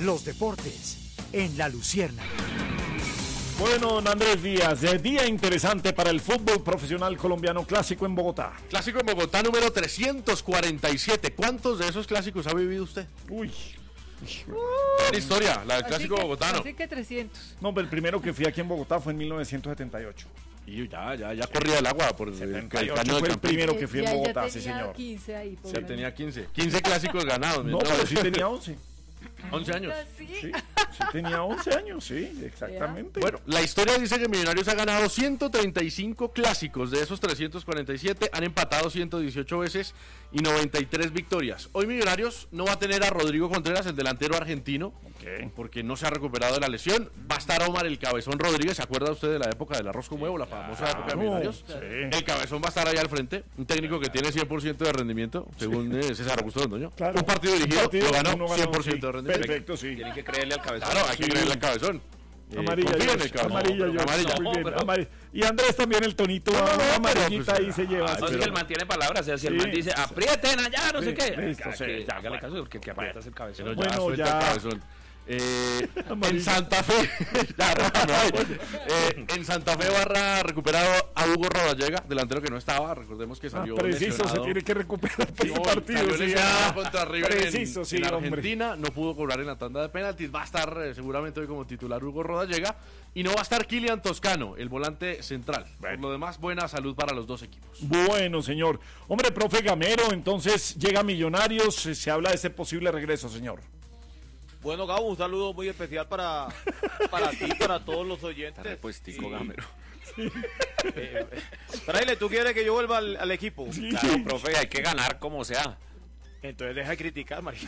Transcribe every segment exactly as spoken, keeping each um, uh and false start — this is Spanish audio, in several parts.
los deportes en La Luciérnaga. Bueno, don Andrés Díaz, de día interesante para el fútbol profesional colombiano, clásico en Bogotá. Clásico en Bogotá número trescientos cuarenta y siete. ¿Cuántos de esos clásicos ha vivido usted? Uy. Uh, historia, la del clásico que, bogotano. Así que trescientos. No, pero el primero que fui aquí en Bogotá fue en mil novecientos setenta y ocho. Y ya, ya, ya corría el agua por setenta y ocho, el fue el primero que fui en Bogotá, sí señor. quince ahí, sí, tenía quince. quince clásicos ganados. No, pero sí tenía once. once años. Sí, sí tenía once años, sí, exactamente. Bueno, la historia dice que Millonarios ha ganado ciento treinta y cinco clásicos, de esos trescientos cuarenta y siete, han empatado ciento dieciocho veces y noventa y tres victorias. Hoy Millonarios no va a tener a Rodrigo Contreras, el delantero argentino, okay, porque no se ha recuperado de la lesión. Va a estar Omar el Cabezón Rodríguez, ¿se acuerda usted de la época del arroz con huevo, la famosa claro, época de Millonarios? Sí. El Cabezón va a estar ahí al frente, un técnico que tiene cien por ciento de rendimiento, según sí. César Augusto Londoño. Claro. Un partido dirigido, un partido, lo ganó, ganó cien por ciento sí. de rendimiento. Perfecto, sí. Tienen que creerle al Cabezón. Claro, hay que sí. creerle al Cabezón. Eh, amarilla, yo, cabezón. amarilla, yo, amarilla. muy bien, no, pero... amarilla. Y Andrés también el tonito, no, no, no, amarillita ahí pues, se lleva. No, es que él mantiene palabras, o sea, si sí, el man dice, aprieten allá, no sí, sé qué. Listo, que, sí, que, ya, hágale bueno, caso, porque el que aprieta es el Cabezón. Pero bueno, ya, ya. El cabezón. Eh, en Santa Fe ya, eh, en Santa Fe Barra recuperado a Hugo Rodallega, delantero que no estaba, recordemos que salió ah, preciso, lesionado. Se tiene que recuperar para sí, el partido salió sí, lesionado contra River preciso, en, sí, en hombre. Argentina, no pudo cobrar en la tanda de penaltis, va a estar eh, seguramente hoy como titular Hugo Rodallega y no va a estar Kylian Toscano, el volante central. Bueno. Por lo demás, buena salud para los dos equipos. Bueno, señor. Hombre, profe Gamero, entonces llega Millonarios, se habla de ese posible regreso, señor. Bueno, Gabo, un saludo muy especial para, para ti, para todos los oyentes. Repuestico, sí. Gamero. Sí. Eh, Fraile, ¿tú quieres que yo vuelva al, al equipo? Sí. Claro, profe, hay que ganar como sea. Entonces deja de criticar, María.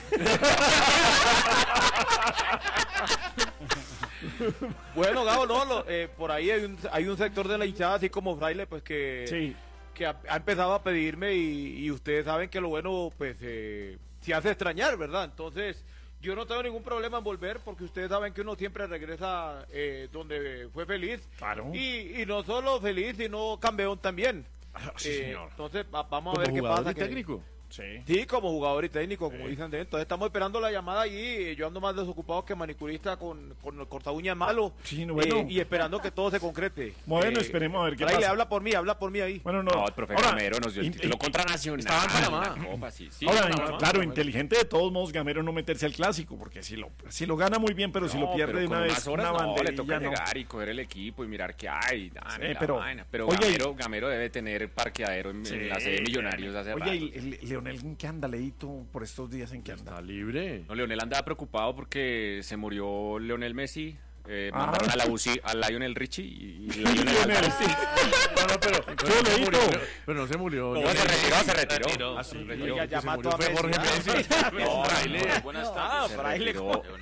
Bueno, Gabo, no, lo, eh, por ahí hay un, hay un sector de la hinchada, así como Fraile, pues que, sí. que ha, ha empezado a pedirme y, y ustedes saben que lo bueno, pues, eh, se hace extrañar, ¿verdad? Entonces... Yo no tengo ningún problema en volver porque ustedes saben que uno siempre regresa eh, donde fue feliz. Claro. Y, y no solo feliz, sino campeón también. Ah, sí, eh, señor. Entonces, va, vamos a ver qué pasa. ¿Y técnico? Sí. Sí, como jugador y técnico, sí. como dicen de entonces estamos esperando la llamada allí. Yo ando más desocupado que manicurista con, con el corta uñas malo. Sí, no, bueno. eh, y esperando que todo se concrete. Bueno, eh, esperemos a ver qué pasa. pasa. Habla por mí, habla por mí ahí. Bueno, no. No, el profe Gamero nos dio el título contra Nacional. Estaba en Panamá. Copa, sí, sí, Ahora, Panamá, claro, Panamá. inteligente de todos modos Gamero no meterse al clásico, porque si lo, si lo gana muy bien, pero no, si lo pierde de una vez, una banderilla, no, le toca no. llegar y coger el equipo y mirar qué hay. Dame sí, la pero, vaina. Pero oye, Gamero, Gamero debe tener parqueadero en, sí, en la sede de Millonarios hace oye, rato. Oye, el, el, Leonel, ¿en qué anda, Leito, por estos días en qué anda? Está libre. No, Leonel andaba preocupado porque se murió Leonel Messi. Eh, ah. mandaron a la U C I, a Lionel Richie y, y Lionel Lionel, sí. No, no, pero, pero, no se murió, pero no se murió. No, no, se retiró, se retiró. retiró. Ah, sí, retiró. Ya, ya se mató murió a fue Jorge Messi. No, Fraile. Buenas tardes. Ah, Fraile.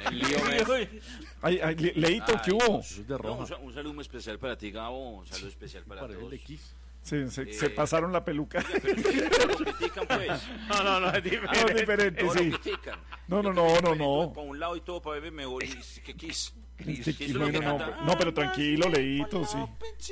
Ay, ay, Leito, ¿qué hubo? No, un, un saludo muy especial para ti, Gabo. Un saludo especial para, para todos. Sí, se, eh, se pasaron la peluca. Pero lo critican, pues. No, no, no, es diferente. No, es diferente, no, sí. lo critican. No, no, no, no, no. Para un lado y todo para verme mejor. Y que quis. Este, no, no, no, no, no, pero tranquilo, Leito, sí.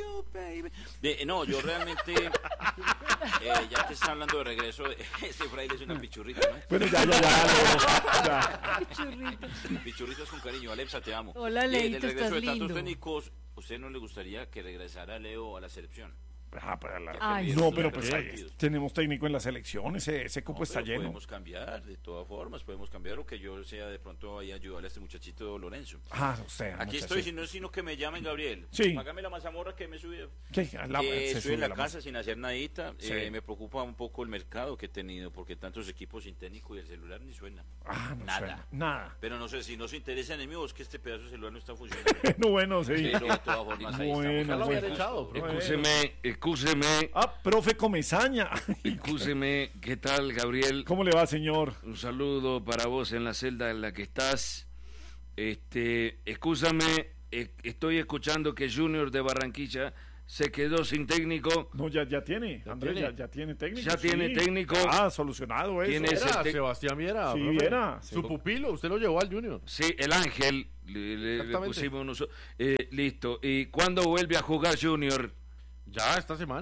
De, no, yo realmente, eh, ya que está hablando de regreso, este Fraile es una pichurrita, ¿no? Bueno, ya, ya, ya. ya. Pichurritas. Pichurritas con cariño. Alepsa, te amo. Hola, Leito, eh, del regreso estás de tantos lindo. técnicos, ¿a usted no le gustaría que regresara Leo a la selección? Ah, para la... Ay, no, sí. pero pues ahí tenemos técnico en la selección, ese, ese cupo No, está lleno. Podemos cambiar, de todas formas, podemos cambiar, o que yo sea de pronto ahí ayudarle a este muchachito Lorenzo. Ah, o sea, aquí muchacho. estoy, si no es sino que me llamen, Gabriel. Sí. Págame la mazamorra que me he subido. ¿Qué? La, eh, estoy en la, la casa masa. sin hacer nadita. Sí. Eh, me preocupa un poco el mercado que he tenido, porque tantos equipos sin técnico y el celular ni suena. Ah, no nada. Suena. Nada. Pero no sé, si no se interesan en mí, o es que este pedazo de celular no está funcionando. no, bueno, sí. Pero de todas formas, ahí bueno, estamos. Ya lo habían bueno. echado, bro. Excúseme, excúseme. Ah, profe Comesaña. Excúseme, ¿qué tal, Gabriel? ¿Cómo le va, señor? Un saludo para vos en la celda en la que estás. Este, excúsame, eh, estoy escuchando que Junior de Barranquilla se quedó sin técnico. No, ya, ya tiene, ¿Ya Andrés, tiene? ya, ya tiene técnico. Ya sí. tiene técnico. Ah, solucionado eso. ¿Quién es? Viera, Ese te- Sebastián Viera. Sí, profe. Viera. Su pupilo, usted lo llevó al Junior. Sí, el Ángel. Le, le- le Exactamente. pusimos nosotros. Eh, listo. ¿Y cuándo vuelve a jugar Junior? Ya, esta semana.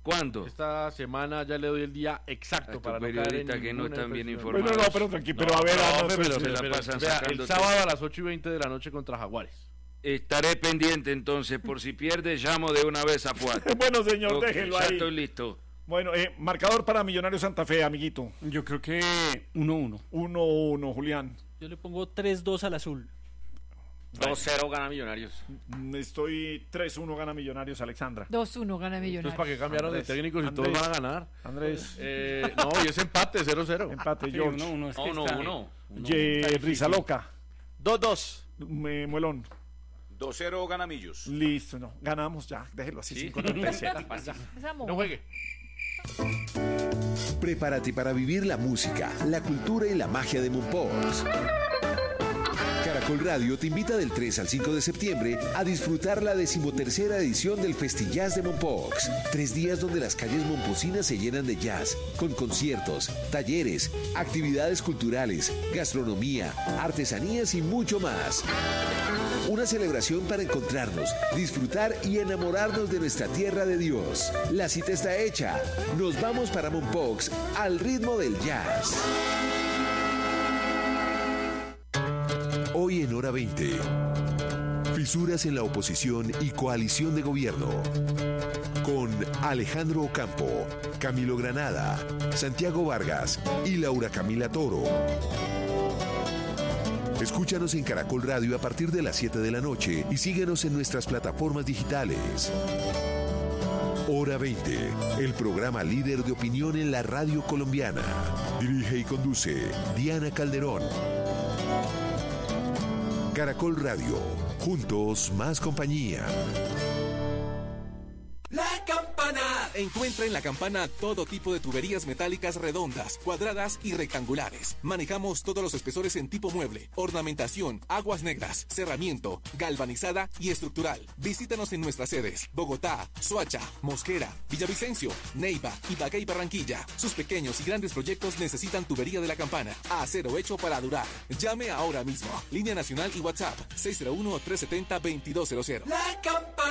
¿Cuándo? Esta semana ya le doy el día exacto a para no caer en periodistas que no están bien informados. Bueno, no, pero tranquilo, pero a ver, no, a pero, pero, pero, se la pero, pasan vea, el sacándote. sábado a las ocho y veinte de la noche contra Jaguares. Estaré pendiente entonces, por si pierde, llamo de una vez a Fuat. Bueno, señor, Ok, déjelo ya ahí. estoy listo. Bueno, eh, marcador para Millonarios Santa Fe, amiguito. Yo creo que uno uno. uno uno, Julián. Yo le pongo tres dos al azul. dos cero gana Millonarios. Mm, Estoy tres uno, gana Millonarios, Alexandra. dos uno gana Entonces, Millonarios. ¿para qué cambiaron Andrés, de técnicos si Andrés. todos van a ganar? Andrés. Eh, no, y es empate, cero cero. Empate, Sí, George. uno uno. Es que uno está- uno. Ye- Risa Loca. dos dos. Me- Muelón. dos cero gana Millos. Listo, no. Ganamos ya. Déjelo así, Sí. cinco treinta y siete. Empezamos. No juegue. Prepárate para vivir la música, la cultura y la magia de Mompox. Caracol Radio te invita del tres al cinco de septiembre a disfrutar la decimotercera edición del Festijazz de Mompox. Tres días donde las calles momposinas se llenan de jazz, con conciertos, talleres, actividades culturales, gastronomía, artesanías y mucho más. Una celebración para encontrarnos, disfrutar y enamorarnos de nuestra tierra de Dios. La cita está hecha. Nos vamos para Mompox al ritmo del jazz. Hoy en Hora veinte. Fisuras en la oposición y coalición de gobierno. Con Alejandro Ocampo, Camilo Granada, Santiago Vargas y Laura Camila Toro. Escúchanos en Caracol Radio a partir de las siete de la noche y síguenos en nuestras plataformas digitales. Hora veinte, el programa líder de opinión en la radio colombiana. Dirige y conduce Diana Calderón. Caracol Radio, juntos más compañía. La Campana. Encuentra en La Campana todo tipo de tuberías metálicas redondas, cuadradas y rectangulares. Manejamos todos los espesores en tipo mueble, ornamentación, aguas negras, cerramiento, galvanizada y estructural. Visítanos en nuestras sedes: Bogotá, Soacha, Mosquera, Villavicencio, Neiva, Ibagué y Barranquilla. Sus pequeños y grandes proyectos necesitan tubería de La Campana. Acero hecho para durar. Llame ahora mismo. Línea nacional y WhatsApp seis cero uno, tres siete cero, dos dos cero cero. La Campana.